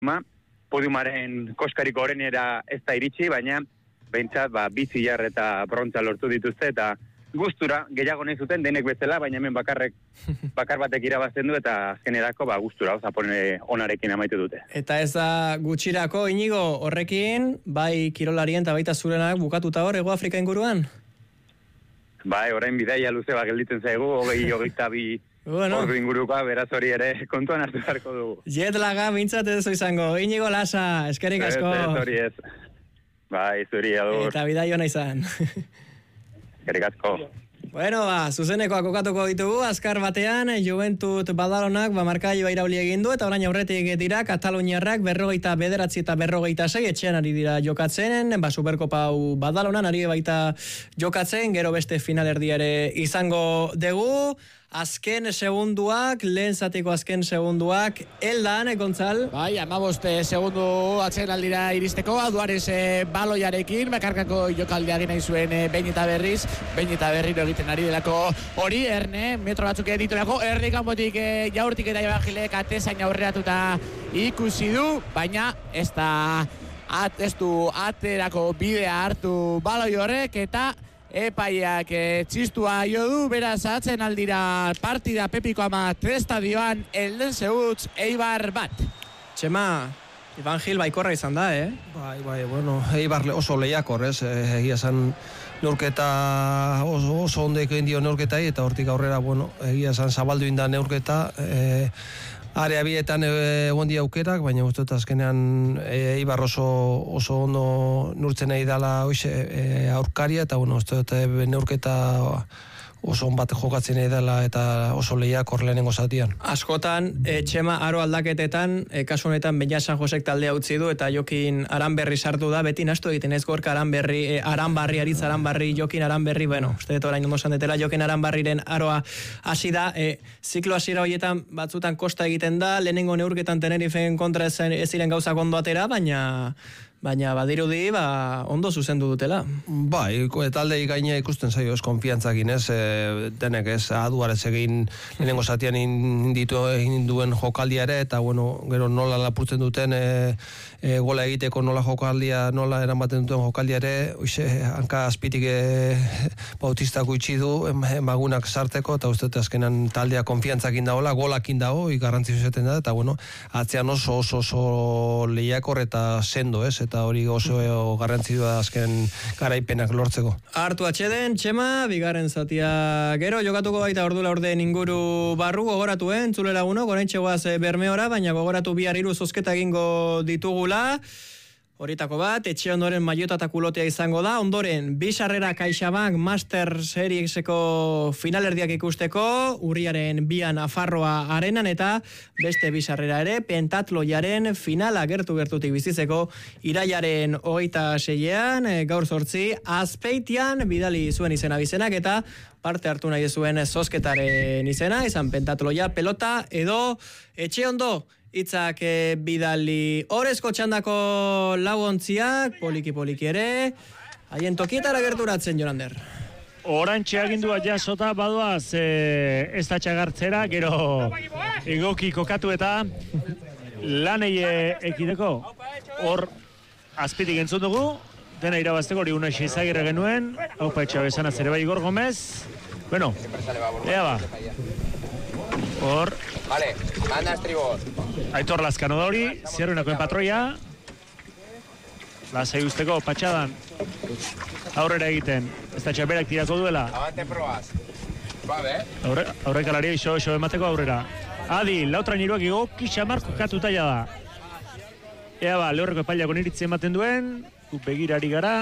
podiumaren koskariko orenera ez da iritsi, baina behintzat bizilar eta brontza lortu dituzte, eta gustura, gehiago nahi zuten denek bezala, baina hemen bakar batek irabazten du, eta azkenerako gustura, zapone onarekin amaitu dute. Eta ez da gutxirako, Inigo, horrekin, bai kirolarien eta baita zurenak bukatuta hor, Hego Afrika inguruan? Bai, orain bidaia luze gelditzen zaigu, 22 ordu ingurukoa, beraz hori ere kontuan hartu beharko dugu. Jetlaga bintzat ez izango, Inigo Lasa, eskerrik asko. Ez hori ez. Bai, zuri adur. Eta bidaio nahi izan. Eskerrik asko. Bueno, zuzenekoak kokatuko ditugu, azkar batean, Juventud Badalonak markailua irauli egin du, eta orain aurretik dira, Kataluniarrak 49 eta 46 etxean ari dira jokatzen, Superkopa hau Badalonan ari baita jokatzen, gero beste finalerdiare izango dugu. Azken segunduak, lehen zatiko azken segunduak, eldan, Gontzal? Bai, 15 segundu atzen aldira iristeko, Duares baloiarekin, bakarkako jokaldia nahi zuen behin eta berriro egiten ari delako hori, Erne, metro batzuk ditulako, Erne kanpotik jaurtik eta jabagilek atezain aurreratuta ikusi du, baina ez du aterako bidea hartu baloi horrek, eta epaiak txistua jo du, beraz atzen aldira partida Pepiko ama estadioan elden zehutz Eibar bat. Txema, Iban Gil baikorra izan da, Bai, bueno, Eibar oso lehiakor, egia esan neurketa oso ondeko indio neurketai, eta hortik aurrera, bueno, egia esan zabaldu inda neurketa, area bietan egon di aukerak, baina uste azkenean Eibar oso ondo nurtzen nahi dela aurkaria, eta bueno, uste neurketa oso on bat jokatzen nahi dela eta oso lehiakor lehenengo zatian. Askotan, Txema aro aldaketetan, kasu honetan Beña San Josek taldea utzi du, eta Jokin Aranberri sartu da, beti nastu egiten ez Gorka Aranbarri, Aritz Aranbarri, Jokin Aranberri, bueno, uste dut orain ondo zandetela, Jokin Aranbarriren aroa hasi da, ziklo hasiera horietan batzutan kosta egiten da, lehenengo neurketan Tenerifen kontra ez ziren gauzak ondo atera, baina badirudi ondo zuzendu dutela. Bai, taldei gaina ikusten zaio ez konfiantzakin, denek ez Duares egin lehenengo zatian egin duen jokaldia ere, eta bueno, gero nola lapurtzen duten gola egiteko nola jokaldia, nola eramaten duten jokaldia ere, hanka azpitik Bautistak utzi du magunak sarteko, eta uste azkenan taldea konfiantzakin dagoela, golakin dago, garrantzitsu zaten da, eta bueno, atzean oso lehiakor eta sendo, eta hori oso garrantzitsua azken garaipenak lortzeko. Hartu atxeden, Txema, bigarren zatia gero, jokatuko baita ordu laurden inguru barru, gogoratu, entzule lagunok, oraintxegoaz Bermeora, baina gogoratu bihar 3 zozketa egingo ditugula. Horietako bat, etxe ondoren Maiota eta Kulotea izango da, ondoren Bizarrera CaixaBank Master Serieseko finalerdiak ikusteko, urriaren 2 Nafarroa arenan, eta beste Bizarrera ere, Pentatloiaren finala gertutik bizitzeko, irailaren 26an, gaur 8, Azpeitian, bidali zuen izena bizenak, eta parte hartu nahi zuen zozketaren izena, izan Pentatloia, pelota, edo etxe ondo, itzak bidali orezko txandako lauontziak, poliki ere, haien tokietara gerturatzen, Jonander. Orantxe agindua jasota badoaz ez da txagartzera, gero egoki kokatu eta lanei ekideko hor azpitik entzun dugu, dena irabazteko hori Unai Xeizagirre genuen, haupa etxabezana zere bai Igor Gomez, bueno, ea ba. Hor. Vale, manda estribor. Aitor Lazkano da hori, zierruinakoen patroia. Lasai usteko patxadan. Aurrera egiten. Ez da txaperak tirako duela. Abante probaz. Babe. Aurrekalaria iso emateko aurrera. Adi, lautrain iruak igoki xamar kokatuta ja da. Ea ba, lehorreko epailako niritzen ematen duen. Begirari gara.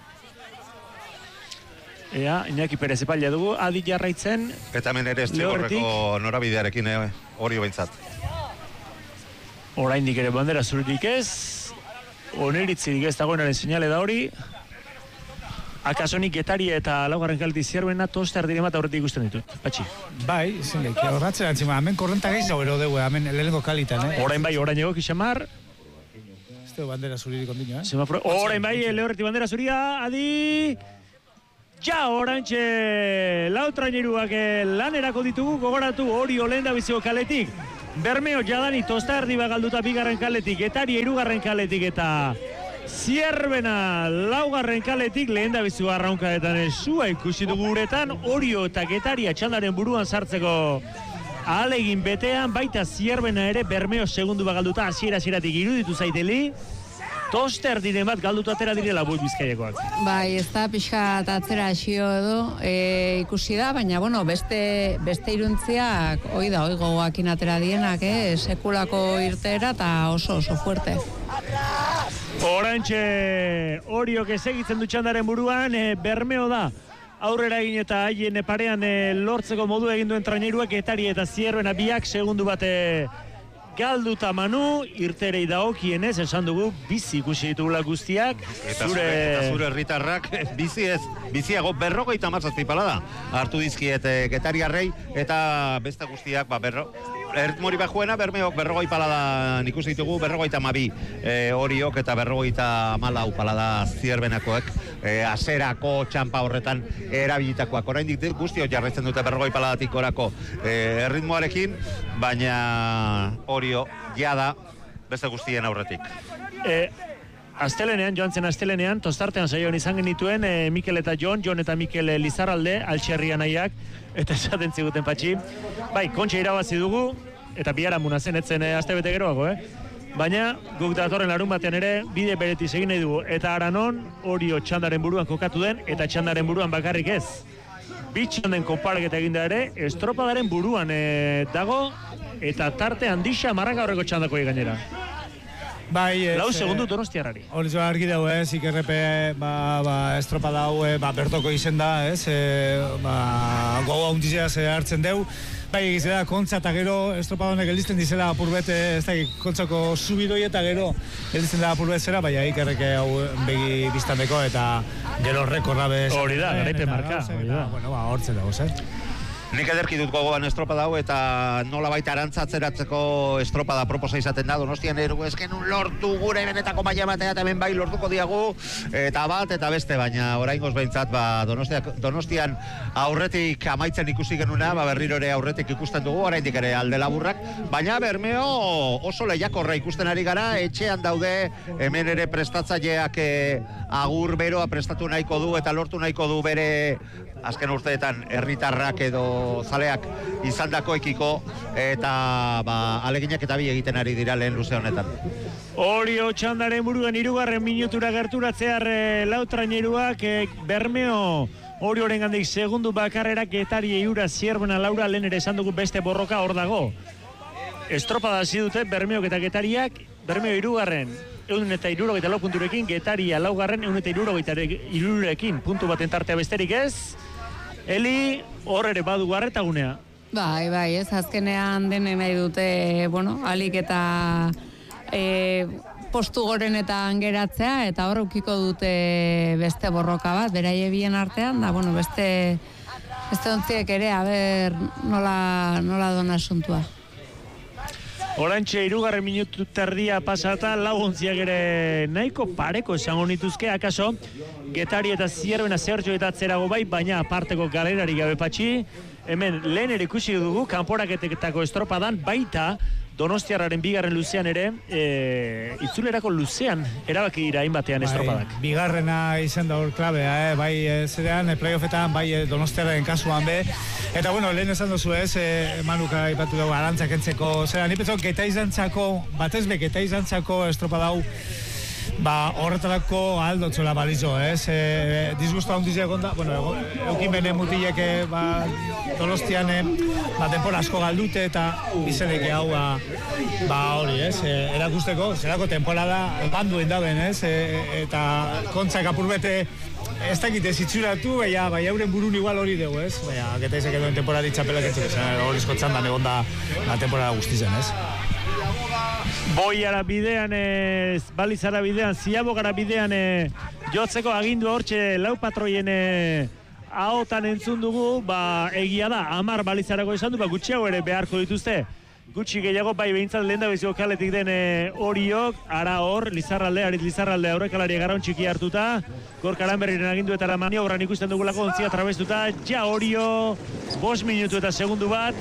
Ea, Iñaki Perez epaila dugu, Adi jarraitzen. Eta hemen ere estrigorreko norabidearekin hori behintzat. Oraindik ere bandera zuririk ez, oneritzirik ez dagoenaren seinale da hori. Akasonik Getari eta laugarren kalti zierruena toste ardire bat aurretik ikusten ditut. Patxi. Bai, zindik, horratzen antzima, hemen korrenta gehiago ero dugu, hemen lehenengo kalitan, Orain bai, orain egoki xamar. Ez dugu bandera zuririk ondino, Orain bai, lehorretik bandera zuria, Adi... Ja, orantxe lautraineruak lanerako ditugu, gogoratu hori olenda biziko kaletik. Bermeo jadani tosta erdi galduta bigarren kaletik, Getaria hirugarren kaletik eta Zierbena laugarren kaletik lehen da bizu arraunkadetan esua ikusi dugu uretan, Orio eta Getaria txandaren buruan sartzeko ahalegin betean, baita Zierbena ere Bermeo segundu galduta hasiera-hasieratik iruditu zaiteli. Toster diren bat galduta atera direla buit bizkaiakoak. Bai, ez da pixka atzera hasio edo ikusi da, baina bueno, beste iruntziak hoi gogoakin atera dienak, sekulako irteera eta oso fuerte. Orantxe Oriok esegitzen du txandaren buruan, Bermeo da aurrera egin eta haien parean lortzeko modu egin duen traineruak, Getaria eta Zierbena biak segundu bate galduta Manu, irterei dagokienez, esan dugu, bizi ikusi ditugula guztiak. Eta zure herritarrak biziago 57 palada hartu dizkiet Getariarrei, eta beste guztiak, erritmori bajuena, Bermeok 40 palada ikusi ditugu, 52 Oriok eta 54 palada Zierbenakoek, aserako txampa horretan erabilitakoak. Oraindik guztiok jarraitzen dute 40 paladatik orako erritmoarekin, baina Orio jada beste guztien aurretik. Astelenean, joan zen astelenean, tostartean saioan izan genituen Mikel eta Jon eta Mikel Lizarralde, Altxerria nahiak, eta esaten ziguten patxi. Bai, kontxa irabazi dugu, eta biharamuna zen, etzen astebete geroago, Baina, guk datorren larun batean ere, bide beretiz egin nahi dugu. Eta Aranon, Orio txandaren buruan kokatu den, eta txandaren buruan bakarrik ez. Bitxanden konparaketa eginda ere, estropadaren buruan dago, eta tarte handisa marraka horreko txandako gainera. Bai, lau segundu Donostiarrari. Hori zo argi dago, ikerrepe estropada hau bertoko izen da, gogo handizea hartzen deu. Bai, egizela, kontza eta gero estropadonek eldizten dizela apurbete, ez da, kontzako subidoi eta gero eldizten da apurbet zera, bai, ikerreke hau begi biztandeko eta gero rekorra bez. Hori da, garaipe marka. Bueno, hortzen dago, Nik ederki dut gogoan estropada hau eta nola baita arantzatzeratzeko estropada proposa izaten da. Donostian ez genuen lortu gure benetako maila batea eta hemen bai lortuko diagu eta bat eta beste, baina oraingoz behintzat Donostian aurretik amaitzen ikusi genuna, berriro ere aurretik ikusten dugu, oraindik ere alde laburrak, baina Bermeo oso lehiakorra ikusten ari gara, etxean daude, hemen ere prestatzaileak agur beroa prestatu nahiko du eta lortu nahiko du bere azken urteetan herritarrak edo zaleak izandakoekiko eta aleginak eta bi egiten ari dira lehen luze honetan. Orio txandaren buruan hirugarren minutura gerturatzear lautraineruak Bermeo Orioren gandik segundu bakarrerak Getaria iura Zierbena Laura lehen ere esan dugu beste borroka hor dago. Estropada hasi dute Bermeok eta Getariak, Bermeo hirugarren 174 punturekin, Getaria laugarren 173 puntu baten tartea besterik ez. Eli, hor ere badu garretagunea. Bai, ez azkenean denen nahi dute, alik eta postu gorenetan geratzea, eta hor ukiko dute beste borroka bat, beraie bien artean, da, beste ontziek ere, nola dona asuntua. Orantxe, hirugarren minutu terdia pasata, laguntziak ere nahiko pareko esango nituzke, akaso, Getari eta Zierbena Sergio eta atzerago bai, baina aparteko galerari gabe patxi, hemen lehen ere ikusi dugu, kanporaketeketako estropadan, baita Donostiarraren bigarren luzean ere, itzulerako luzean erabaki dira hainbatean estropadak. Bigarrena izan da hor klabea, bai zerean, playoffetan, bai Donostiarraren kasuan be. Eta lehen esan dozu Manuka ipatu dugu arantzak entzeko, zera, nipetzok batez be Getaiz-antzako estropadau, horretarako aldotzola balizo, disgusto handiz egon da, eukin bene mutilek Donostian denpora asko galdute eta izeneke hau hori, erakusteko, zerako temporada banduen dauen, eta kontzak apurbete ez dakite zitzuratu, bai euren burun igual hori dugu, baina Getaizek edoen temporada ditxapelak etzik, hori eskotzan da egon da temporada guztizen, Boiara bidean, Balizara bidean, Ziabogara bidean jotzeko agindua hortxe lau patroien ahotan entzun dugu, egia da, 10 Balizarako esan du, gutxiago ere beharko dituzte. Gutxi gehiago, bai behintzat lehen da beziko kaletik den Oriok, ara hor, Arit Lizarralde aurrekalari garraun txiki hartuta, Gorka Aranberriren aginduetara maniobran ikusten dugulako ontzia trabestuta, ja Orio, 5 minutu eta segundu bat,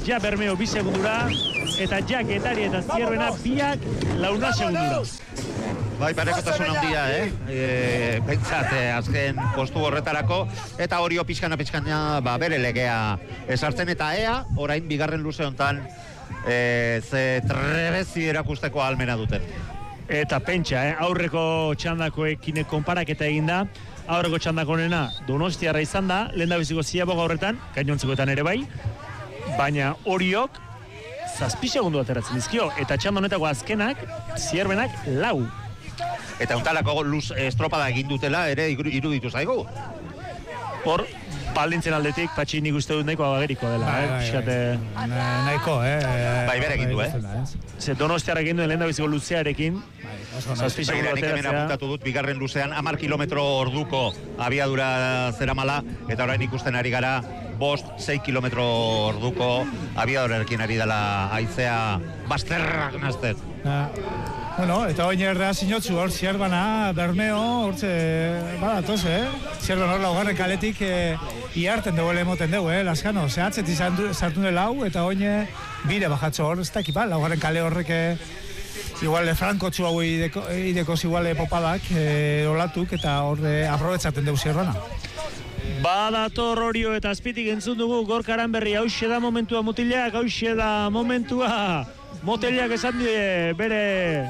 ja Bermeo 2 segundura, eta ja Getari eta Zierbena biak 4 segundura. Bai, parekotasun handia, pentsat, azken postu horretarako, eta Orio pixkana bere legea esartzen, eta ea, orain bigarren luze hontan, ze trebezi erakusteko ahalmena duten. Eta pentsa, aurreko txandakoekin konparaketa eginda, aurreko txandakonena Donostiarra izan da, lehen da biziko Ziaboga horretan, gainontzekoetan ere bai, baina Oriok 7 segundu ateratzen dizkio, eta txanda honetako azkenak, Zierbenak 4. Eta untalako luz estropada egin dutela ere iruditu zaigu. Hor, baldintzen aldetik, patxi nik uste dut nahiko ageriko dela, Nahiko, Bai, bere egin du, Ze Donostiarra egin duen lehen da biziko luzearekin, 7 segundu nik hemen apuntatu dut, bigarren luzean 10 kilometro orduko abiadura zeramala, eta orain ikusten ari gara 5-6 kilometro orduko abiadurarekin ari dela haizea bazterrak naztet. Bueno, eta oin erda sinotzu hor, Zierbana, Bermeo, hortze, badatoz, Zierbana hor laugarren kaletik iarten dugu emoten dugu, Laskano, zehatzetik sartu dela hau, eta oin bire bajatzo hor, ez dakipa, laugarren kale horrek igual frankotxu hau idekoz igual popadak, olatuk, eta hor aprobetzaten dugu Zierbana. Badator Orio eta azpitik entzun dugu Gorkaran berri, hauxe da momentua mutilak, hauxe da momentua Moteliak esan die bere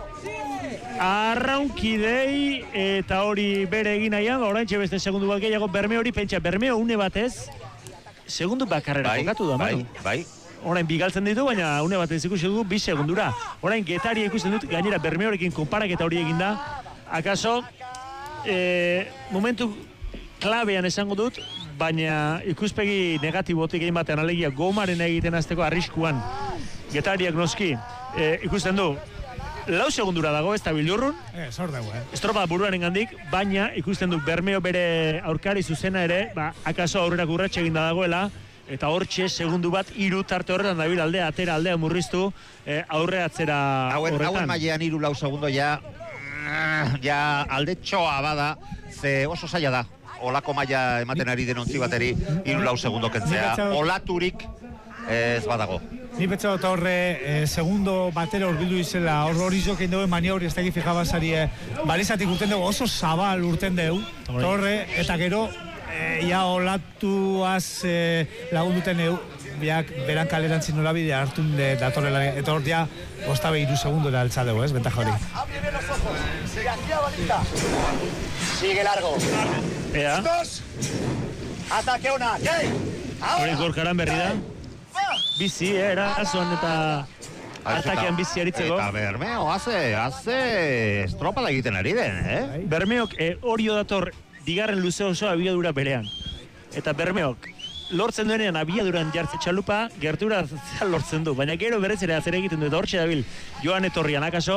arraunkidei eta hori bere egin nahian, oraintxe beste segundu bat gehiago Bermeo hori, pentsa, Bermeo une batez, segundu bakarrera kokatu da, Manu. Bai. Orain bigaltzen ditu, baina une batez ikusi dugu 2 segundura. Orain Getari ikusten dut, gainera Bermeorekin konparaketa hori eginda, akaso, momentu klabean esango dut, baina ikuspegi negatibotik egin batean, alegia gomaren egiten azteko arriskuan, Getariak noski, ikusten du, 4 segundura dago, ez da bildurrun. Zor dago, Estropa buruaren gandik, baina ikusten du Bermeo bere aurkari zuzena ere, akaso aurrerak urratxe eginda dagoela, eta hortxe segundu bat 3 tarte horretan dabil aldea, atera aldea murriztu, aurre atzera horretan. Hauen mailean 3-4 segundo ja alde txoa bada, ze oso zaila da. Olako maila ematen ari denontzi bateri 3-4 segundo kentzea. Olaturik ez badago. Ni betza dut horre segundo batera urbildu izela, hori jokein dugu maniobri ez dakit fijabazari balizatik urten dugu, oso zabal urten dugu, horre, eta gero ja olatuaz lagunduten dugu, biak beran kalerantzin nolabide hartun datorrela, eta hor ja, ostabe 3 segundora altza dugu, bentaja hori. Sigue largo. Ea. Ataque ona, hori Gorkaran berri da. Bizi, erazoan eta atakean bizi aritzeko. Eta Bermeo, haze estropada egiten ari den, Bermeok Orio dator bigarren luze oso abiadura berean. Eta Bermeok lortzen duenean abiaduran jartze txalupa, gertura lortzen du. Baina gero berez ere azere egiten du, eta hortxe dabil joan etorrian akaso,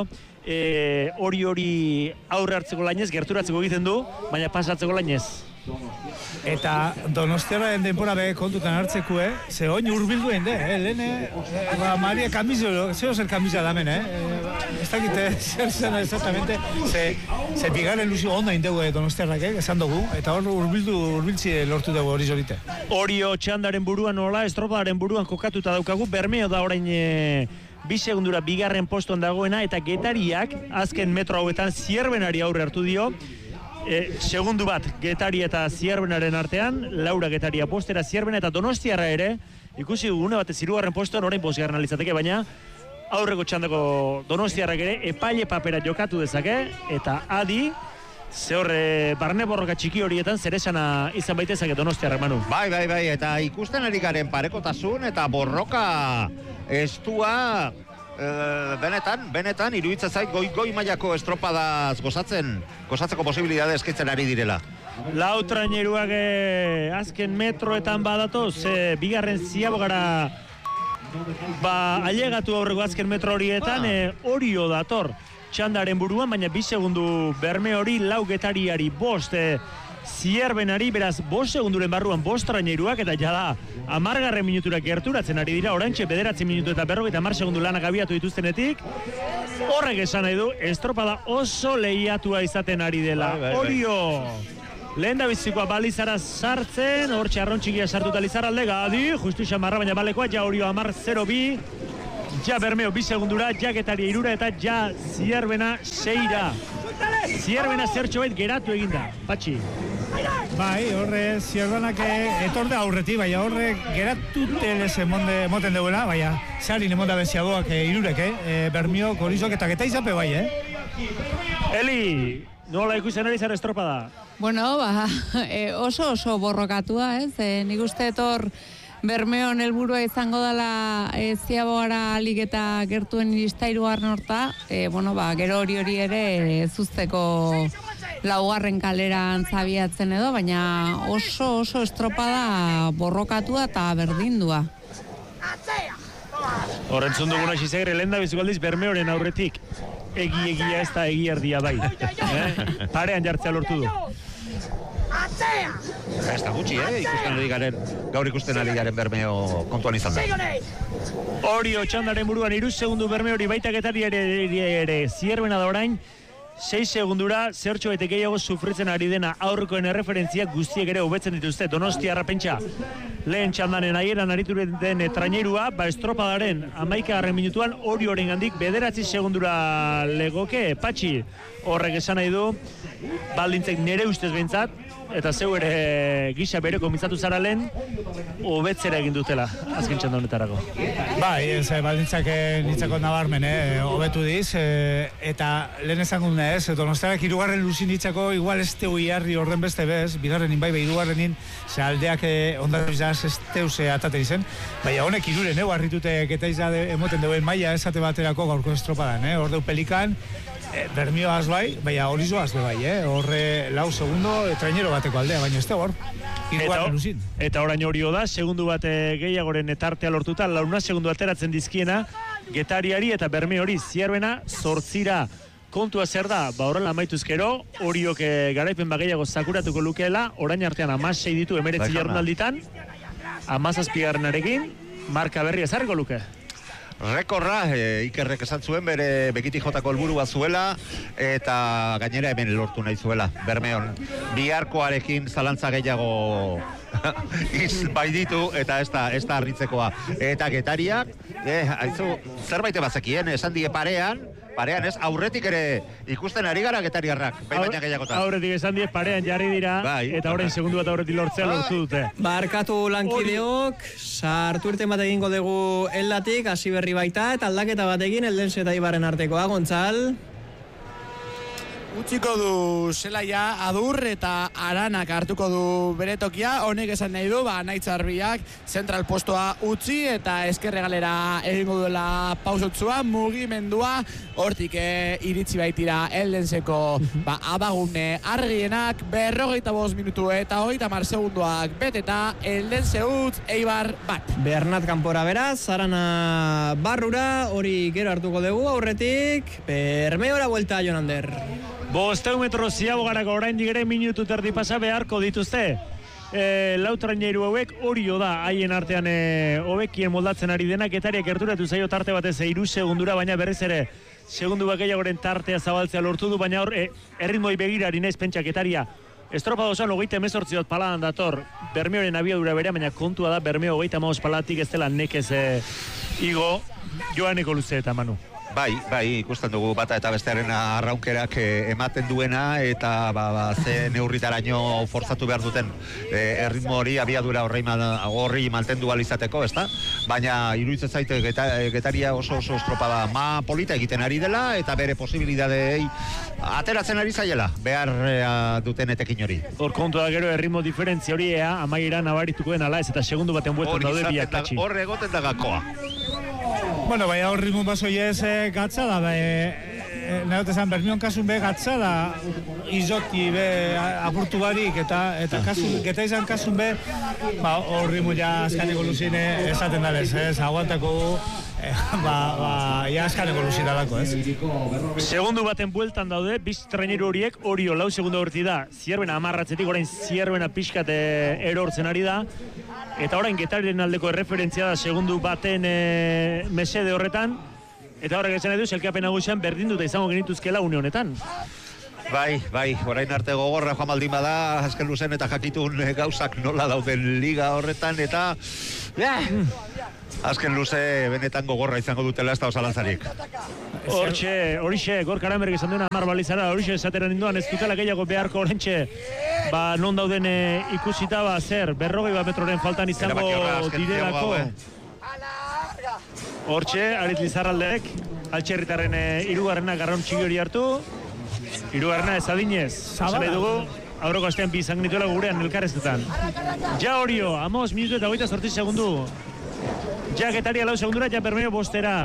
hori aurre hartzeko lainez, gerturatzeko egiten du, baina pasatzeko lainez. Eta Donostiarraren denbora be kontutan hartzeko, ze oin urbilduen lehen, Maria Kamizo, zeo zer kamisa damen, ez dakite zer zen exactamente, ze bigarren luzio onda indegu Donostiarrak, esan dugu, eta hor urbiltzi lortu dugu hori zorite. Orio txandaren buruan nola, estropadaren buruan kokatuta daukagu, Bermeo da orain 2 segundura bigarren postuan dagoena, eta Getariak azken metro hauetan Zierbenari aurre hartu dio, segundu bat Getari eta Zierbenaren artean, Laura Getaria postera, Zierbena eta Donostiarra ere, ikusi dugune batez 3. postuan, orain 5. litzateke, baina aurreko txandako Donostiarrak ere epaile papera jokatu dezake, eta adi, ze horre barne borroka txiki horietan zeresana izan baitezake Donostiarrak, Manu. Bai, eta ikusten ari garen parekotasun eta borroka estua, benetan, iruditzen zait goi mailako estropadaz gozatzeko posibilidade eskaintzen ari direla. Lau traineruak azken metroetan badatoz, bigarren Ziabogara ailegatu aurreko azken metro horietan, Orio dator txandaren buruan, baina 2 segundu Berme hori, 4 Getariari, 5 Zierbenari, beraz 5 segunduren barruan 5 traineruak, eta jada 10. minuturak gerturatzen ari dira, oraintxe 9 minutu eta 50 segundu lanak abiatu dituztenetik, horrek esan nahi du, estropada oso lehiatua izaten ari dela. Orio Lehen da bizikoa balizara sartzen, hortxe arrontxikia sartuta Lizarralde, Gadi, justu xamarra baina balekoa, ja Orio 10-0-2, ja Bermeo 2 segundura, ja Getaria 3 eta ja Zierbena 6. Zierbena zertxo bait geratu eginda, Patxi. Bai, horre Zierbenak etorde aurreti, baina horre geratu telese moten deuela, baina zeharin emonda beziagoak irurek, Bermeo, Korizok eta Geta izape bai, Eli, nola ikusten ari zara estropada? Bueno, oso borrokatua, ez? Nik uste etor Bermeon helburua izango dela Ziabogara aliketa gertuen iristairugarren horta, gero hori ere zuzteko laugarren kaleran zabiatzen edo, baina oso estropada borrokatua eta berdindua. Horrentzun duguna xizegre, lehen da bizugaldiz Bermeoren aurretik. Egia ez da egi erdia bai. Parean jartzea lortu du. Ez da gutxi, gaur ikusten ari garen Bermeo kontuan izan da. Orio txandaren buruan 3 segundu Bermeori baita Getari ere Zierbena da orain. 6 segundura, zertxo bete gehiago sufritzen ari dena aurrekoen erreferentziak guztiek ere hobetzen dituzte. Donostia Arrapentsa lehen txandanen aieran aritu den trainerua, estropadaren 11. minutuan Orioren gandik 9 segundura legoke, Patxi horrek esan nahi du, baldintzek nere ustez behintzat, eta zeu ere gisa bere komitzatu zara lehen, hobetzera egin dutela, azken txanda honetarako. Bai, baldintzak nitzako nabarmen, hobetu diz, eta lehen esango duna ez, Donostiarak 3. luzin nitzako igual ez teu iarri horren beste bez, bigarrenin bai, 2. ze aldeak ondatu izaz ez teu ze atate izen, baina honek 3 harritute Geta izade emoten duen maila esate baterako gaurko estropadan, hor deu Pelikan, Bermeo azbai, baina horizo azbe bai, horre 4 segundo trainero bateko aldea, baina ez hor. Eta orain Orio da, segundu bat gehiagoren tartea lortuta, 4 segundu ateratzen dizkiena, Getariari eta Bermeori Zierbena 8. Kontua zer da, horrela amaituzkero, Oriok garaipen bageiago zakuratuko lukeela, orain artean 16 ditu 19 jardunalditan, 17. marka berri ezarriko luke. Rekorra, Ikerrek esan zuen bere bekiti jotako helburua zuela eta gainera hemen lortu nahi zuela, Bermeon. Biharkoarekin zalantza gehiago bai ditu eta ez da harritzekoa. Eta Getariak, zerbait bazekien, esan die parean ez, aurretik ere ikusten ari gara Getariarrak, baina gehiagotan. Aurretik esan die parean jarri dira, eta orain segundu bat aurretik lortzea lortu dute. Barkatu lankideok, sartu irten bat egingo dugu heldatik, hasi berri baita, eta aldaketa batekin Eldense eta Ibarren artekoa, Gontzal. Utziko du Zelaia Adur eta Aranak hartuko du bere tokia, honek esan nahi du, Naitzarbiak zentral postoa utzi eta eskerre galera egingo duela pausotzua, mugimendua, hortik iritsi baitira Eldenseko abagune argienak, 45 minutu eta 30 segunduak beteta, Eldense utz, Eibar bat. Bernat kanpora beraz, Arana barrura, hori gero hartuko dugu, aurretik, Bermeora buelta Jonander. 500 metro Ziabogarako oraindik ere minutu terdi pasa beharko dituzte. Lau traineru hauek Orio da haien artean hobekien moldatzen ari denak, Getariak gerturatu zaio tarte batez 3 segundura, baina berriz ere segundu bakeiagoren tartea zabaltzea lortu du, baina hor erritmoi begirari naiz pentsa Getaria. Estropada osoan 28 bat paladan dator, Bermeoren abiadura bere, baina kontua da Bermeo 35 palatik ez dela nekez igo Joaneko luze eta Manu. Bai, ikusten dugu bata eta bestearen arraunkerak ematen duena eta ze neurritaraino forzatu behar duten erritmo hori abiadura horri mantendu alizateko, ezta? Baina iruditzen zaite Getaria oso estropada polita egiten ari dela eta bere posibilitateei ateratzen ari zaiela behar duten etekin hori. Hor kontu da gero erritmo diferentzia hori amaiera nabarituko den ala ez eta segundu baten bueltan daude biak Patxi. Hor egoten da gakoa. Bueno, baina hor ritmo basoi ez gatza da, nahi esan Bermeon kasun be gatza da, izoti be apurtu barik, eta Geta izan kasun be, hor ritmo ja askaneko luzine esaten dalez, aguantako ja askaneko luzine dalako, Segundu baten bueltan daude, biz traineru horiek, Orio 4 segundu horti da, Zierbena amarratzetik, orain Zierbena pixkat erortzen ari da, eta orain Getariren aldeko erreferentzia da segundu baten mesede horretan, eta horrek esan edu, selkapen nagusian berdinduta izango genituzkela une honetan. Bai, orain arte gogorra joan baldin bada, azken luzen eta jakitun gauzak nola dauden liga horretan, eta azken luze benetan gogorra izango dutela ez da osalantzarik. Horixe, Gor Karanberg izan duena Amar Balizara, horixe esatera ninduan ez dutela gehiago beharko orentxe, non dauden ikusita zer, 40 metroren faltan izango direlako. Hortxe, Aritz Lizarraldek, Altxerritarren hirugarrena garron txiki hori hartu, hirugarrena ez adinez, esan dugu, aurreko astean bi izan genituela gurean elkarrezketan. Ja Orio, 15 minutu eta 28 segundu. Ja Getaria 4 segundura, ja Bermeo 5.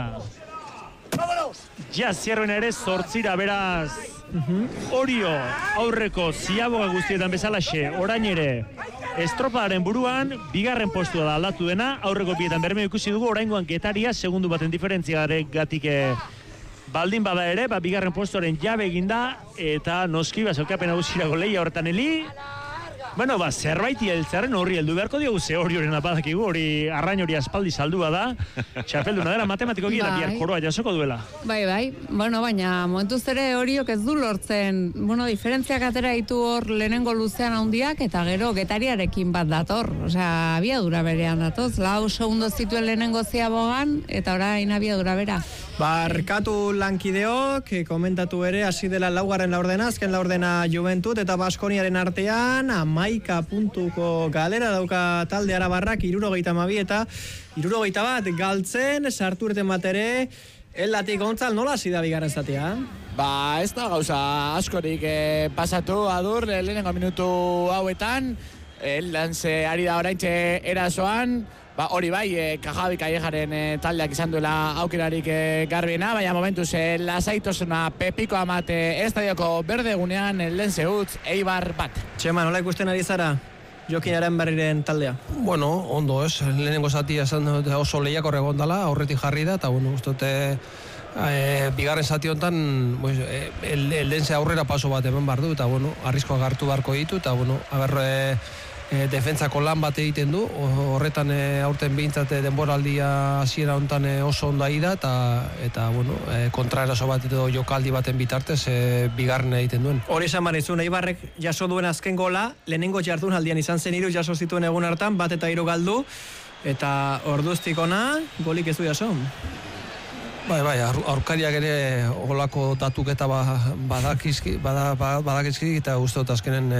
Ja Zierben ere 8, beraz. Orio, aurreko ziaboga guztietan bezalaxe, orain ere, estropadaren buruan, bigarren postua da aldatu dena, aurreko bietan Bermeo ikusi dugu, oraingoan Getaria, segundu baten diferentziagatik baldin bada ere, bigarren postuaren jabe eginda, eta noski, zaukapen nagusirako lehia horretan heli. Bueno, zerbaiti heltzaren horri heldu beharko diogu, ze hori horren apadakigu, hori arrain hori aspaldi saldua da, txapelduna dela matematikoki eta bihar koroa jasoko duela. Bai, baina momentuz ere horiok ez du lortzen, diferentziak atera ditu hor lehenengo luzean handiak, eta gero Getariarekin bat dator, abiadura berean datoz, 4 segundo zituen lehenengo ziabogan, eta orain abiadura bera. Barkatu lankideok, komentatu ere, hasi dela 4. laurdena, azken laurdena Juventud eta Baskoniaren artean, 11 puntuko galera dauka talde Arabarrak, 62 eta 61 galtzen, sartu irten bat ere, Eldatik Gontzal, nola hasi da bigarren zatia? Ez da gauza askorik pasatu adur, lehenengo minutu hauetan, Eldan ze ari da oraintxe erasoan, hori bai, Kajabi Kallejaren taldeak izan duela aukerarik garbiena, baina momentuz lasaitosuna Pepiko amate estadioko berde egunean lehen zehutz Eibar bat. Txema, nola ikusten ari zara? Jokin Aranberriren taldea? Bueno, ondo ez, lehenengo zatia oso lehiakor egon dala, aurretik jarri da, eta uste bigarren zati honetan eldense aurrera paso bat hemen bardu, eta arriskoak hartu barko ditu, eta defentsako lan bat egiten du, horretan aurten behintzat denboraldia hasiera honetan oso ondo ari da, eta kontraeraso bat edo jokaldi baten bitartez bigarren egiten duen. Hori esan barizun, Eibarrek jaso duen azken gola, lehenengo jardunaldian izan zen 3 jaso zituen egun hartan, 1 eta 3 galdu, eta orduztik ona, golik ez du jaso. Bai, aurkariak ere olako datuketa badakizki, eta uste dut azkenen,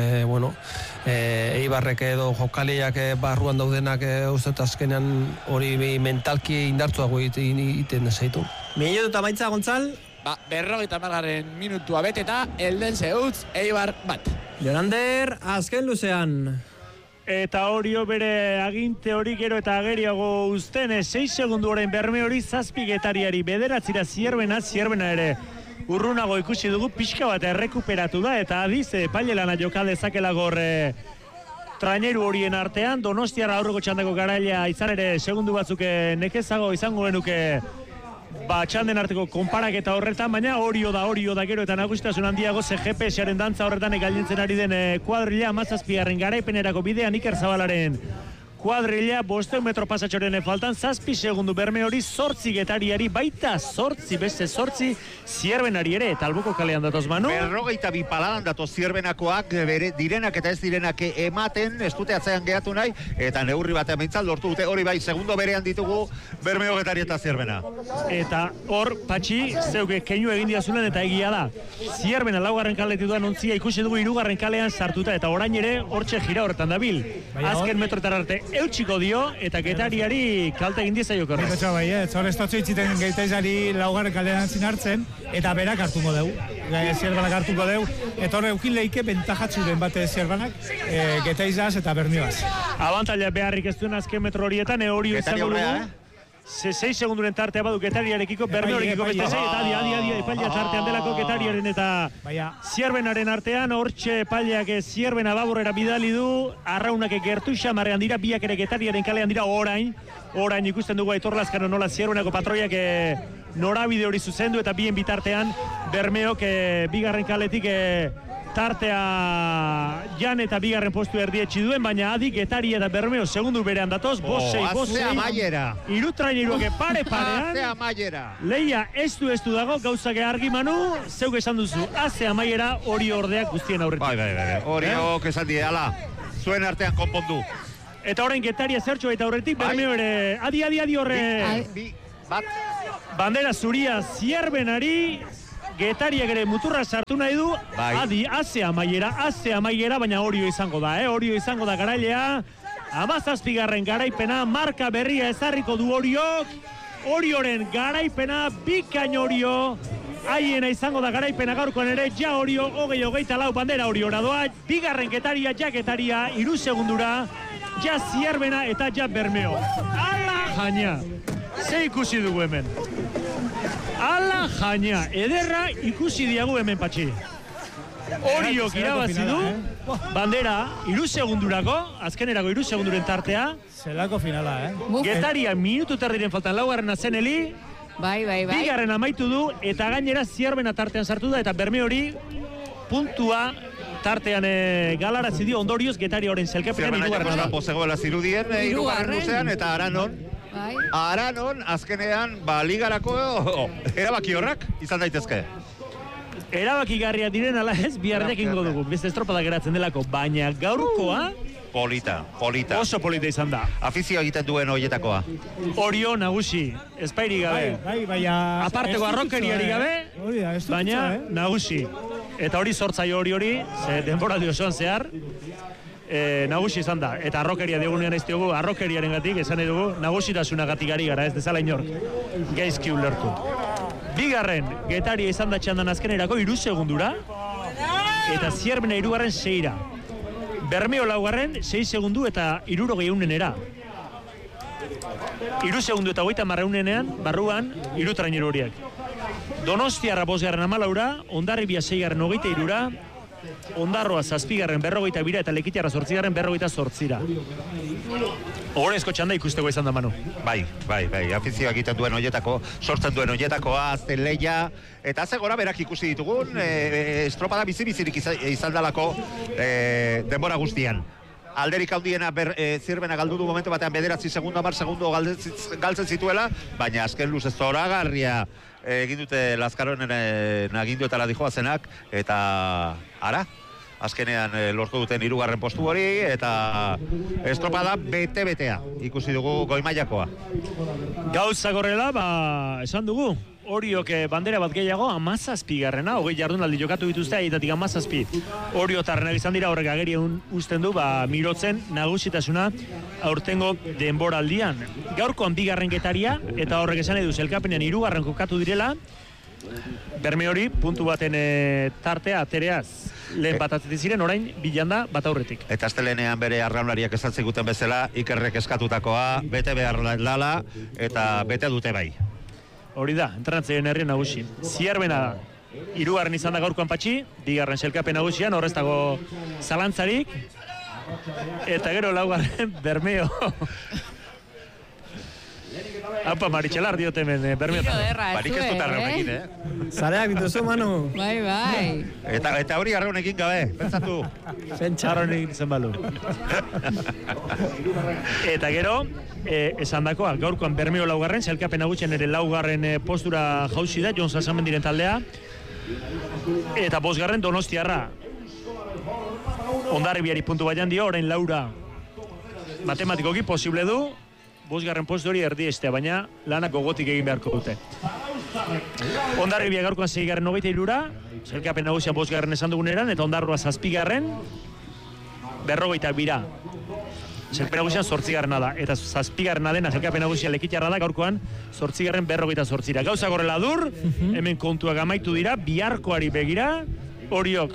Eibarrek edo jokaliak barruan daudenak uste dut azkenean hori mentalki indartzuago egiten zaitu. Minutu eta maitza, Gontzal? 50. minutua beteta, elden zehutz Eibar bat. Jonander, azken luzean. Eta Orio bere aginte hori gero eta ageriago uzten, 6 segundu orain Berme hori 7 Getariari, 9 Zierbena ere urrunago ikusi dugu, pixka bat errekuperatu da, eta adiz epaile lana joka dezakela gor traineru horien artean, Donostiarra aurreko txandako garailea izan ere segundu batzuk nekezago izango genuke txanden arteko konparaketa horretan, baina Orio da gero eta nagusitasun handiago ze GPS-aren dantza horretan gainditzen ari den kuadrilla, 17. garaipenerako bidean Iker Zabalaren kuadrilla, 500 metro pasatxoren faltan, 7 segundu Berme hori 8 Getariari, baita 8, beste 8 Zierbenari ere, eta Alboko kalean datoz Manu. 42 paladan datoz Zierbenakoak, direnak eta ez direnak ematen, ez dute atzean geratu nahi, eta neurri batean behintzat lortu dute, hori bai, segundo berean ditugu Bermeo, Getari eta Zierbena. Eta hor, Patxi, zeuke keinu egin diazulen eta egia da. Zierbena 4. kaletik duan ontzia ikusi dugu 3. kalean sartuta, eta orain ere hortxe gira horretan dabil. Azken metroetar arte eutxiko dio, eta Getariari kalte egin dieza jokorrez. Eta bai, hor ez dutzu itziten Getaizari 4. kalean hartzen, eta berak hartuko dugu. Zierbanak hartuko dugu, eta hor eukin leike bentajatzuren bate Zierbanak, Getaizaz eta Bermioaz. Abantaila beharrik ez duen azken metro horietan, Orio izango dugu. 6 segunduren tartea badu Getariarekiko, Bermeorekiko beste 6, eta adi, epailia tartean delako Getariaren eta Zierbenaren artean, hortxe epaileak Zierbena baborrera bidali du, arraunak gertu xamarrean dira, biak ere Getariaren kalean dira orain ikusten dugu Aitor Lazkano nola Zierbenako patroiak norabide hori zuzendu, eta bien bitartean Bermeok bigarren kaletik tartea Jan eta bigarren postu erdietxi duen, baina Adi, Getari eta Bermeo segundu berean datoz, 5-6. Azea maiera. Irutraineruak pare-parean. Azea maiera. Leia ez du dago, gauzak argi Manu, zeuk esan duzu, azea maiera hori ordeak guztien aurretik. Bai. Horiok esan die, ala, zuen artean konpondu. Eta orain Getaria zertxo baita aurretik, Bermeo ere, adi horre. Bat. Bandera zuria Zierbenari, Getariak ere muturra sartu nahi du, Adi, azea maiera, baina Orio izango da, Orio izango da garailea, 17. garaipena, marka berria ezarriko du Oriok, Orioren garaipena, bikain Orio, haiena izango da garaipena gaurkoan ere, ja Orio, 20-24 bandera Oriora doa, bigarren Getaria, ja Getaria, 3 segundura, ja Zierbena eta ja Bermeo. Ala jaina, ze ikusi dugu hemen. Ala jaina, ederra ikusi diagu hemen patxi. Oriok irabazi du, bandera 3 segundurako, azkenerako 3 segunduren tartea. Zelako finala, Getaria minutu terdiren faltan laugarren azeneli. Bai. Bigarren amaitu du, eta gainera Zierbena tartean sartu da, eta Berme hori puntua tartean galarazi dio ondorioz Getaria horren zelkepenean irugarren. Zierbena posegoela zirudien, irugarren luzean, eta Aranon, azkenean, ligarako erabaki horrak izan daitezke. Erabaki garria diren ala ez, biharrekin dugu. Beste estropada geratzen delako, baina gaurkoa... Polita. Oso polita izan da. Afizio egiten duen horietakoa. Orio nagusi, espairi gabe. Baina... Aparteko arrokeriari gabe, baina nagusi. Eta hori sortzaio hori, ze denbora osoan zehar, nagusi izan da. Eta arrokeria digunean ez diogu, arrokeriaren gatik, esan dugu, nagusitasunagatik ari gara, ez dezala inork. Gaizki ulertu. Bigarren, Getaria izan da txandan azkenerako 3 segundura, eta Zierbena 3. 6. Bermeo 4. 6 segundu eta 60 3 segundu eta 30 barruan 3 traineru horiek. Donostiarra 5. 14, Hondarribia 6. 23, Ondarroa 7. 42 eta Lekitiarra 8. 48. Ohorezko txanda ikusteko izan da, Manu. Bai, afizioak egiten duen horietako, sortzen duen horietakoa, Zeleia, eta ze gora berak ikusi ditugun, estropada bizirik izan dalako denbora guztian. Alderik handiena Zierbena galdu du momentu batean 9 segundu, 10 segundu galtzen zituela, baina azken luz ez zoragarria egin dute Lazkaronen aginduetara dijoazenak, eta azkenean lortu duten 3. postu hori, eta estropada bete-betea ikusi dugu goi-mailakoa. Gauza gorrela, esan dugu, Oriok bandera bat gehiago, 17. 20 jardunaldi jokatu dituzte, aietatik 17. Oriotarrenak izan dira, horrek agerien usten du, mirotzen nagusitasuna aurtengo denboraldian. Gaurkoan 2. Getaria, eta horrek esan edu zelkapenean 3. kokatu direla, Berme hori puntu baten tartea atereaz. Lehen bat atzetik ziren, orain bilanda bat aurretik. Eta astelenean bere arraunlariak esan ziguten bezala, Ikerrek eskatutakoa, bete behar dala, eta bete dute bai. Hori da, entrenatzaileen herrien nagusi. Zierbena da. 3. izan da gaurkoan patxi, 2. selkapen nagusian, horrez dago zalantzarik, eta gero 4. Bermeo. Apa, Maritxelar diote hemen, Bermeotan. Barik ez dut arraunekin, Zareak dituzu, Manu. Bai. Eta hori arraunekin gabe, pentsatu. Arraunekin zen balu. Eta gero, esan dakoa, gaurkoan Bermeo 4. Zelkapen nagusian ere 4. postura jauzi da, Jon Sasamendiren taldea. Eta 5. Donostiarra. Hondarribiari puntu baian dio, orain Laura matematikoki posible du, 5. postu hori erdiestea, baina lanak gogotik egin beharko dute. Hondarribia gaurkoan 6. 23, zelkapen nagusian 5. esan duguneran, eta Ondarroa 7. 42. Zelkapen nagusian 8. da, eta 7. dena zelkapen nagusian Lekitiarra da, gaurkoan 8. 48. Gauza gorrela dur, hemen kontuak amaitu dira, biharkoari begira, Oriok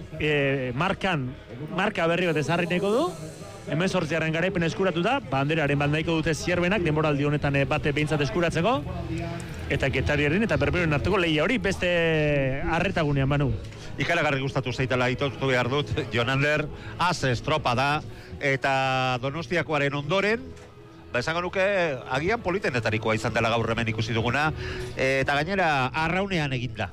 marka berri bat ezarriteko du, hemen 8. garaipen eskuratu da, banderaren bandaiko dute Zierbenak, denboraldi honetan bate behintzat eskuratzeko, eta Getariaren eta Bermeoren arteko lehia hori, beste arretagunean, Manu. Ikaragarri gustatu zeitela itotu behar dut, Jonander, estropa da, eta Donostiakoaren ondoren, esango nuke, agian politenetarikoa izan dela gaur hemen ikusi duguna, eta gainera arraunean eginda.